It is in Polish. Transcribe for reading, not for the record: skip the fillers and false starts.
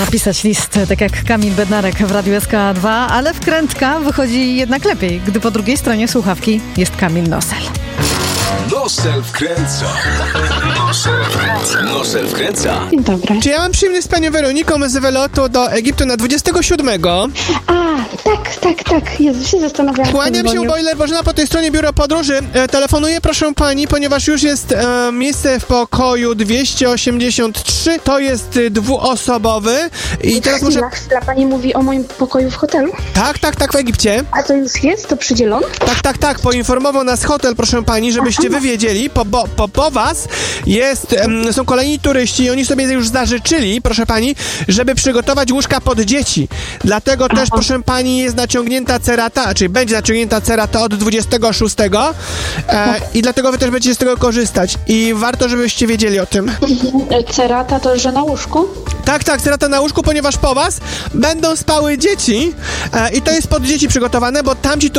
Pisać list, tak jak Kamil Bednarek w Radiu SK2, ale wkrętka wychodzi jednak lepiej, gdy po drugiej stronie słuchawki jest Kamil Nosel. Nosel wkręca. Nosel wkręca. Dzień dobry. Czy ja mam przyjemność z panią Weroniką z wylotu do Egiptu na 27? Tak. Jezu, się zastanawiałam. Kłaniam się, Boiler Bożena, po tej stronie biuro podróży. Telefonuję, proszę pani, ponieważ już jest miejsce w pokoju 283. To jest dwuosobowy. I teraz muszę... Chwila, pani mówi o moim pokoju w hotelu? Tak, w Egipcie. A to już jest? To przydzielone? Tak, poinformował nas hotel, proszę pani, żebyście wy wiedzieli. Po was są kolejni turyści i oni sobie już zażyczyli, proszę pani, żeby przygotować łóżka pod dzieci. Dlatego też, proszę pani, jest naciągnięta cerata, czyli będzie naciągnięta cerata od 26 i dlatego wy też będziecie z tego korzystać. I warto, żebyście wiedzieli o tym. Cerata to, że na łóżku? Tak, cerata na łóżku, ponieważ po was będą spały dzieci i to jest pod dzieci przygotowane, bo tamci